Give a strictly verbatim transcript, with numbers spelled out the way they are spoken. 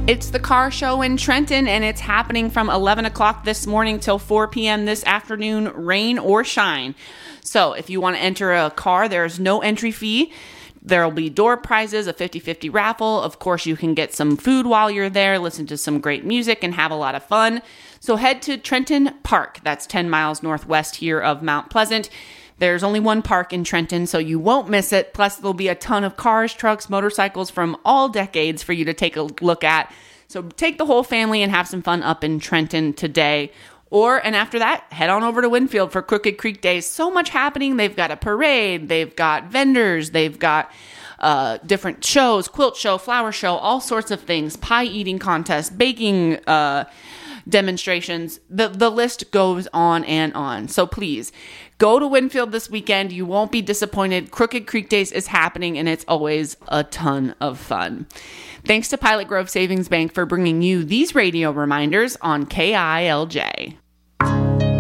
It's the car show in Trenton, and it's happening from eleven o'clock this morning till four p.m. this afternoon, rain or shine. So if you want to enter a car, there's no entry fee. There'll be door prizes, a fifty-fifty raffle. Of course, you can get some food while you're there, listen to some great music, and have a lot of fun. So head to Trenton Park. That's ten miles northwest here of Mount Pleasant. There's only one park in Trenton, so you won't miss it. Plus, there'll be a ton of cars, trucks, motorcycles from all decades for you to take a look at. So take the whole family and have some fun up in Trenton today. Or, and after that, head on over to Winfield for Crooked Creek Days. So much happening. They've got a parade. They've got vendors. They've got uh, different shows, quilt show, flower show, all sorts of things, pie eating contest, baking uh, demonstrations. The, the list goes on and on. So please, go to Winfield this weekend. You won't be disappointed. Crooked Creek Days is happening, and it's always a ton of fun. Thanks to Pilot Grove Savings Bank for bringing you these radio reminders on K I L J.